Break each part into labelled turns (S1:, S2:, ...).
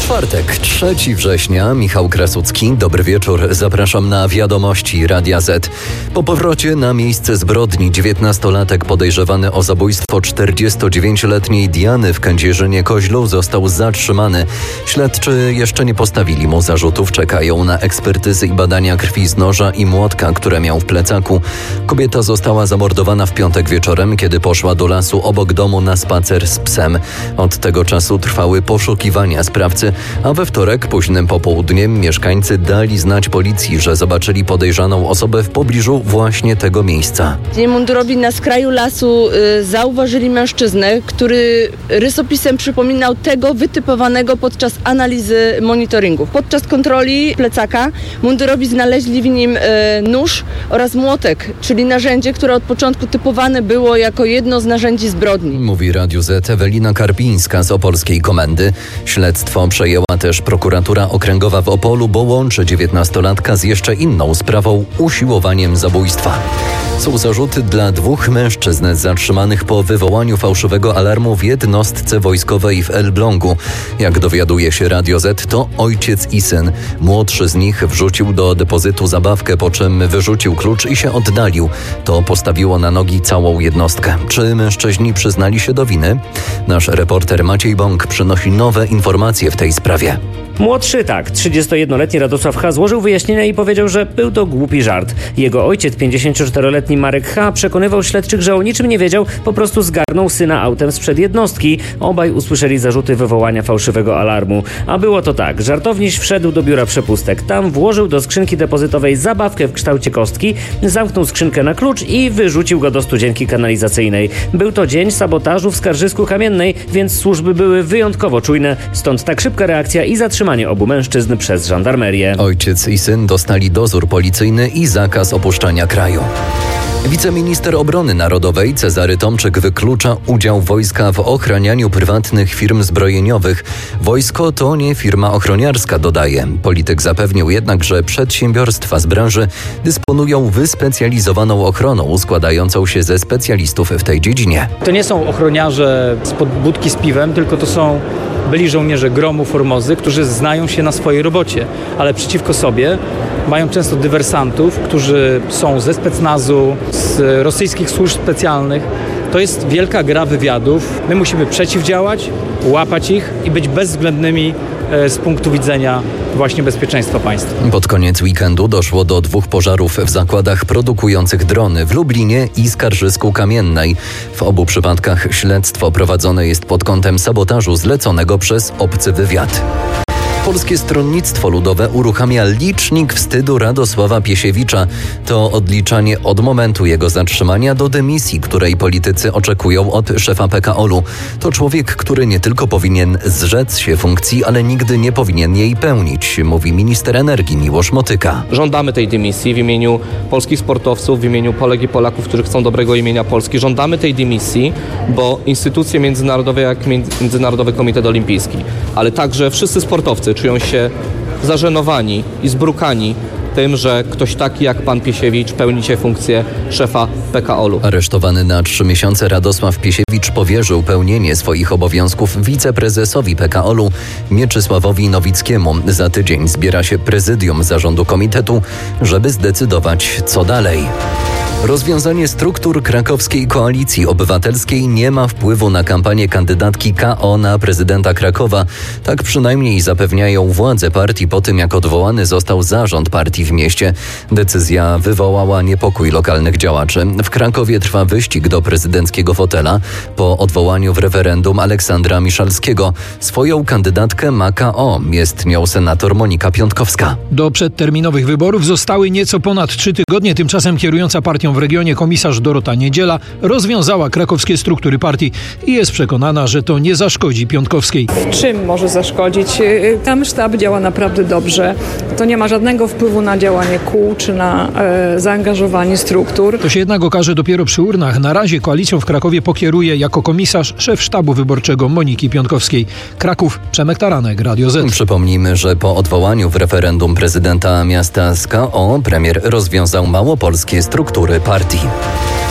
S1: Czwartek, 3 września, Michał Krasucki. Dobry wieczór, zapraszam na Wiadomości Radia Z. Po powrocie na miejsce zbrodni 19-latek podejrzewany o zabójstwo 49-letniej Diany w Kędzierzynie-Koźlu został zatrzymany. Śledczy jeszcze nie postawili mu zarzutów, czekają na ekspertyzy i badania krwi z noża i młotka, które miał w plecaku. Kobieta została zamordowana w piątek wieczorem, kiedy poszła do lasu obok domu na spacer z psem. Od tego czasu trwały poszukiwania sprawcy, a we wtorek późnym popołudniem mieszkańcy dali znać policji, że zobaczyli podejrzaną osobę w pobliżu właśnie tego miejsca.
S2: Mundurowi na skraju lasu zauważyli mężczyznę, który rysopisem przypominał tego wytypowanego podczas analizy monitoringu. Podczas kontroli plecaka mundurowi znaleźli w nim nóż oraz młotek, czyli narzędzie, które od początku typowane było jako jedno z narzędzi zbrodni.
S1: Mówi Radiu Z Ewelina Karpińska z Opolskiej Komendy. Śledztwo przejęła też prokuratura okręgowa w Opolu, bo łączy 19-latka z jeszcze inną sprawą – usiłowaniem zabójstwa. Są zarzuty dla 2 mężczyzn zatrzymanych po wywołaniu fałszywego alarmu w jednostce wojskowej w Elblągu. Jak dowiaduje się Radio Z, to ojciec i syn. Młodszy z nich wrzucił do depozytu zabawkę, po czym wyrzucił klucz i się oddalił. To postawiło na nogi całą jednostkę. Czy mężczyźni przyznali się do winy? Nasz reporter Maciej Bąk przynosi nowe informacje w tej sprawie.
S3: Młodszy tak, 31-letni Radosław H. złożył wyjaśnienia i powiedział, że był to głupi żart. Jego ojciec, 54-letni Marek H. przekonywał śledczych, że o niczym nie wiedział, po prostu zgarnął syna autem sprzed jednostki. Obaj usłyszeli zarzuty wywołania fałszywego alarmu. A było to tak, żartowniś wszedł do biura przepustek. Tam włożył do skrzynki depozytowej zabawkę w kształcie kostki, zamknął skrzynkę na klucz i wyrzucił go do studzienki kanalizacyjnej. Był to dzień sabotażu w Skarżysku-Kamiennej, więc służby były wyjątkowo czujne, stąd tak szybka reakcja i zatrzymanie obu mężczyzn przez żandarmerię.
S1: Ojciec i syn dostali dozór policyjny i zakaz opuszczania kraju. Wiceminister Obrony Narodowej Cezary Tomczyk wyklucza udział wojska w ochranianiu prywatnych firm zbrojeniowych. Wojsko to nie firma ochroniarska, dodaje. Polityk zapewnił jednak, że przedsiębiorstwa z branży dysponują wyspecjalizowaną ochroną składającą się ze specjalistów w tej dziedzinie.
S4: To nie są ochroniarze spod budki z piwem, tylko to są byli żołnierze Gromu, Formozy, którzy znają się na swojej robocie, ale przeciwko sobie mają często dywersantów, którzy są ze specnazu, z rosyjskich służb specjalnych. To jest wielka gra wywiadów. My musimy przeciwdziałać, łapać ich i być bezwzględnymi z punktu widzenia właśnie bezpieczeństwa państwa.
S1: Pod koniec weekendu doszło do 2 pożarów w zakładach produkujących drony w Lublinie i Skarżysku-Kamiennej. W obu przypadkach śledztwo prowadzone jest pod kątem sabotażu zleconego przez obcy wywiad. Polskie Stronnictwo Ludowe uruchamia licznik wstydu Radosława Piesiewicza. To odliczanie od momentu jego zatrzymania do dymisji, której politycy oczekują od szefa PKO-u. To człowiek, który nie tylko powinien zrzec się funkcji, ale nigdy nie powinien jej pełnić, mówi minister energii Miłosz Motyka.
S5: Żądamy tej dymisji w imieniu polskich sportowców, w imieniu Polek i Polaków, którzy chcą dobrego imienia Polski. Żądamy tej dymisji, bo instytucje międzynarodowe jak Międzynarodowy Komitet Olimpijski, ale także wszyscy sportowcy czują się zażenowani i zbrukani tym, że ktoś taki jak pan Piesiewicz pełni dzisiaj funkcję szefa PKO-u.
S1: Aresztowany na 3 miesiące Radosław Piesiewicz powierzył pełnienie swoich obowiązków wiceprezesowi PKO-u Mieczysławowi Nowickiemu. Za tydzień zbiera się prezydium zarządu komitetu, żeby zdecydować, co dalej. Rozwiązanie struktur krakowskiej Koalicji Obywatelskiej nie ma wpływu na kampanię kandydatki KO na prezydenta Krakowa. Tak przynajmniej zapewniają władze partii po tym, jak odwołany został zarząd partii w mieście. Decyzja wywołała niepokój lokalnych działaczy. W Krakowie trwa wyścig do prezydenckiego fotela. Po odwołaniu w referendum Aleksandra Miszalskiego swoją kandydatkę ma KO. Jest nią senator Monika Piątkowska.
S6: Do przedterminowych wyborów zostały nieco ponad 3 tygodnie. Tymczasem kierująca partią w regionie komisarz Dorota Niedziela rozwiązała krakowskie struktury partii i jest przekonana, że to nie zaszkodzi Piątkowskiej.
S7: W czym może zaszkodzić? Tam sztab działa naprawdę dobrze. To nie ma żadnego wpływu na działanie kół czy na zaangażowanie struktur.
S6: To się jednak okaże dopiero przy urnach. Na razie koalicją w Krakowie pokieruje jako komisarz szef sztabu wyborczego Moniki Piątkowskiej. Kraków, Przemek Taranek, Radio Z.
S1: Przypomnijmy, że po odwołaniu w referendum prezydenta miasta z KO premier rozwiązał małopolskie struktury partii.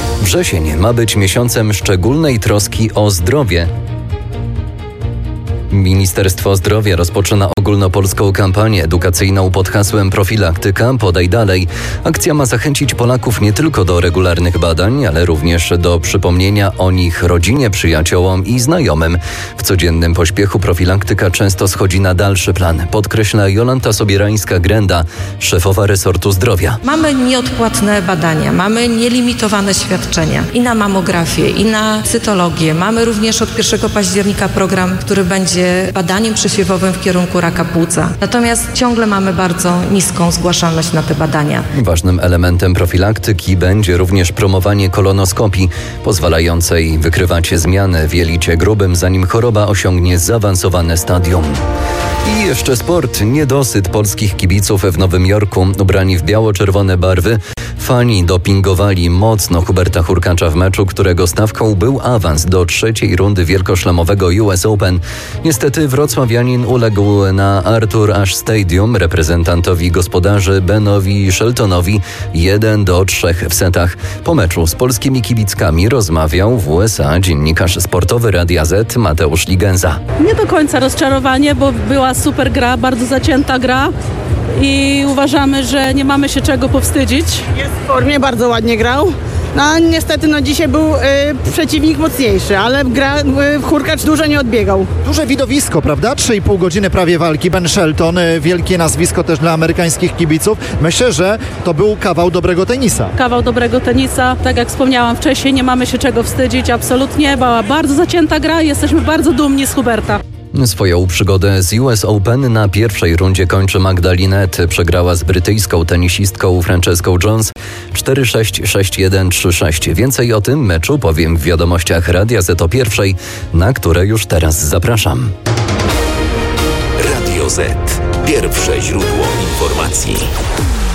S1: Wrzesień ma być miesiącem szczególnej troski o zdrowie. Ministerstwo Zdrowia rozpoczyna ogólnopolską kampanię edukacyjną pod hasłem Profilaktyka, podaj dalej. Akcja ma zachęcić Polaków nie tylko do regularnych badań, ale również do przypomnienia o nich rodzinie, przyjaciołom i znajomym. W codziennym pośpiechu profilaktyka często schodzi na dalszy plan, podkreśla Jolanta Sobierańska-Grenda, szefowa resortu zdrowia.
S8: Mamy nieodpłatne badania, mamy nielimitowane świadczenia i na mamografię, i na cytologię. Mamy również od 1 października program, który będzie badaniem przesiewowym w kierunku raka płuca. Natomiast ciągle mamy bardzo niską zgłaszalność na te badania.
S1: Ważnym elementem profilaktyki będzie również promowanie kolonoskopii, pozwalającej wykrywać zmiany w jelicie grubym, zanim choroba osiągnie zaawansowane stadium. I jeszcze sport. Niedosyt polskich kibiców w Nowym Jorku. Ubrani w biało-czerwone barwy, fani dopingowali mocno Huberta Hurkacza w meczu, którego stawką był awans do trzeciej rundy wielkoszlemowego US Open. Niestety wrocławianin uległ na Arthur Ashe Stadium reprezentantowi gospodarzy Benowi Sheltonowi 1-3 w setach. Po meczu z polskimi kibickami rozmawiał w USA dziennikarz sportowy Radia Z Mateusz Ligenza.
S9: Nie do końca rozczarowanie, bo była super gra, bardzo zacięta gra i uważamy, że nie mamy się czego powstydzić.
S10: Jest w formie, bardzo ładnie grał. No niestety dzisiaj był przeciwnik mocniejszy, ale Hurkacz dużo nie odbiegał.
S11: Duże widowisko, prawda? 3,5 godziny prawie walki. Ben Shelton, wielkie nazwisko też dla amerykańskich kibiców. Myślę, że to był kawał dobrego tenisa.
S9: Kawał dobrego tenisa. Tak jak wspomniałam wcześniej, nie mamy się czego wstydzić, absolutnie. Była bardzo zacięta gra i jesteśmy bardzo dumni z Huberta.
S1: Swoją przygodę z US Open na pierwszej rundzie kończy Magda Linette. Przegrała z brytyjską tenisistką Franceską Jones 4-6, 6-1, 3-6. Więcej o tym meczu powiem w wiadomościach Radia Z o pierwszej, na które już teraz zapraszam.
S12: Radio Z. Pierwsze źródło informacji.